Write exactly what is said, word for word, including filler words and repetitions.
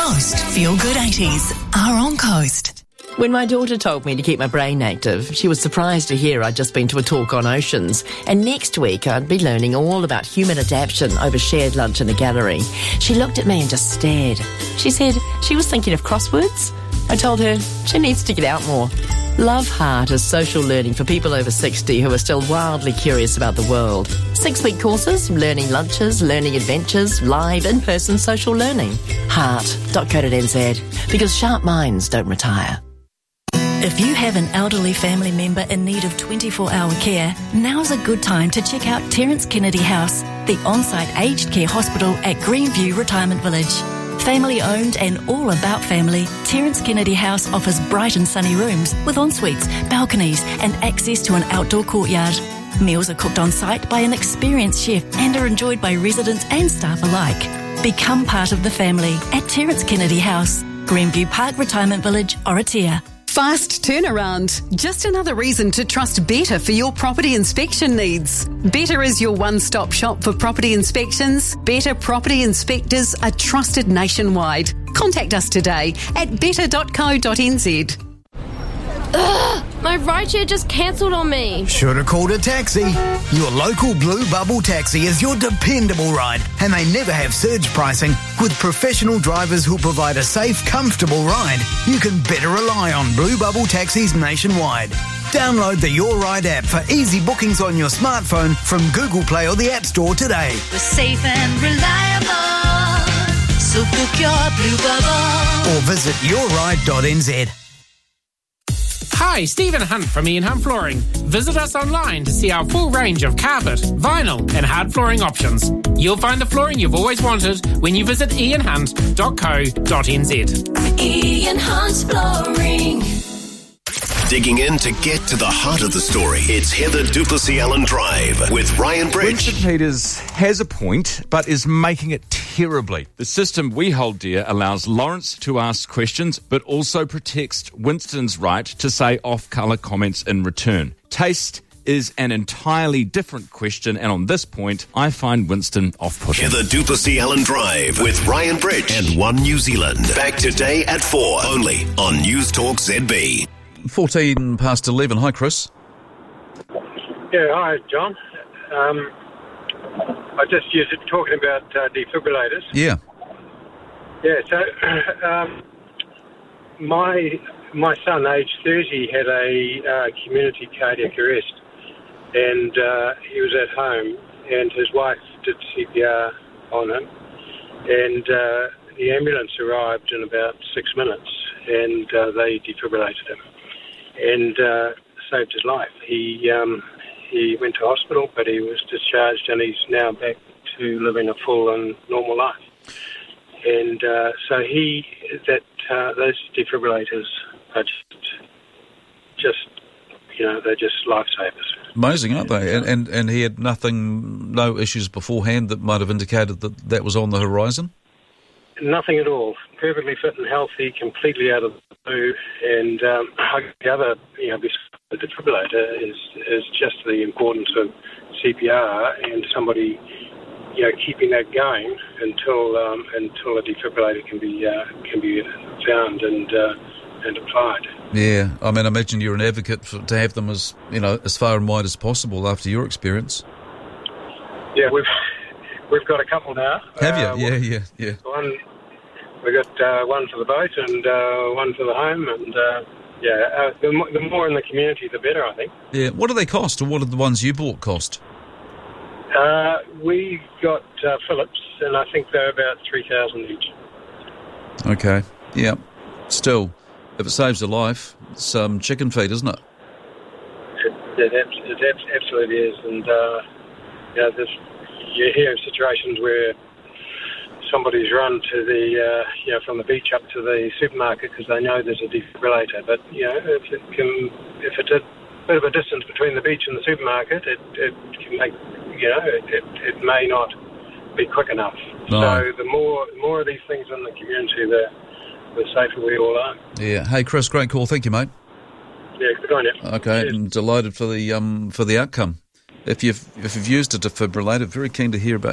Most feel-good eighties are on Coast. When my daughter told me to keep my brain active, she was surprised to hear I'd just been to a talk on oceans, and next week I'd be learning all about human adaptation over shared lunch in a gallery. She looked at me and just stared. She said she was thinking of crosswords. I told her she needs to get out more. Love Heart is social learning for people over sixty who are still wildly curious about the world. Six-week courses, learning lunches, learning adventures, live in-person social learning. heart dot co dot n z, because sharp minds don't retire. If you have an elderly family member in need of twenty-four hour care, now's a good time to check out Terence Kennedy House, the on-site aged care hospital at Greenview Retirement Village. Family owned and all about family, Terence Kennedy House offers bright and sunny rooms with en-suites, balconies and access to an outdoor courtyard. Meals are cooked on site by an experienced chef and are enjoyed by residents and staff alike. Become part of the family at Terence Kennedy House, Greenview Park Retirement Village, Oratia. Fast turnaround. Just another reason to trust Better for your property inspection needs. Better is your one-stop shop for property inspections. Better Property Inspectors are trusted nationwide. Contact us today at better dot co dot n z. Ugh, my rideshare just cancelled on me. Should have called a taxi. Your local Blue Bubble taxi is your dependable ride, and they never have surge pricing. With professional drivers who'll provide a safe, comfortable ride, you can better rely on Blue Bubble taxis nationwide. Download the Your Ride app for easy bookings on your smartphone from Google Play or the App Store today. We're safe and reliable, so book your Blue Bubble. Or visit your ride dot n z. Hi, Stephen Hunt from Ian Hunt Flooring. Visit us online to see our full range of carpet, vinyl and hard flooring options. You'll find the flooring you've always wanted when you visit ian hunt dot co dot n z. Ian Hunt Flooring. Digging in to get to the heart of the story. It's Heather Duplessis Allen Drive with Ryan Bridge. Winston Peters has a point, but is making it terribly. The system we hold dear allows Lawrence to ask questions, but also protects Winston's right to say off-colour comments in return. Taste is an entirely different question, and on this point, I find Winston off-putting. Heather Duplessis Allen Drive with Ryan Bridge and One New Zealand. Back today at four, only on News Talk Z B. fourteen past eleven. Hi, Chris. Yeah, hi, John. Um, I just you're talking about uh, defibrillators. Yeah. Yeah. So, um, my my son, aged thirty, had a uh, community cardiac arrest, and uh, he was at home, and his wife did C P R on him, and uh, the ambulance arrived in about six minutes, and uh, they defibrillated him. And uh, saved his life. He um, he went to hospital, but he was discharged, and he's now back to living a full and normal life. And uh, so he that uh, those defibrillators are just, just you know, they're just lifesavers. Amazing, aren't they? And, and and he had nothing, no issues beforehand that might have indicated that that was on the horizon? Nothing at all. Perfectly fit and healthy, completely out of the blue. And um, the other, you know, besides the defibrillator is is just the importance of C P R and somebody, you know, keeping that going until um, until a defibrillator can be uh, can be found and uh, and applied. Yeah, I mean, I imagine you're an advocate for, to have them as you know as far and wide as possible after your experience. Yeah, we've. We've got a couple now. Have you? Uh, yeah, yeah, yeah. One, we got uh, one for the boat and uh, one for the home, and uh, yeah, uh, the, mo- the more in the community, the better, I think. Yeah. What do they cost, or what did the ones you bought cost? Uh, we got uh, Philips, and I think they're about three thousand each. Okay. Yeah. Still, if it saves a life, it's um, chicken feed, isn't it? It, it, it, it absolutely is, and uh, yeah, there's. You hear of situations where somebody's run to the, uh, you know, from the beach up to the supermarket because they know there's a defibrillator. But, you know, if it can, if it's a bit of a distance between the beach and the supermarket, it, it can make, you know, it, it, it may not be quick enough. No. So the more more of these things in the community, the, the safer we all are. Yeah. Hey, Chris, great call. Thank you, mate. Yeah, good on you. Okay, Cheers. I'm delighted for the um for the outcome. If you've if you've used a defibrillator, very keen to hear about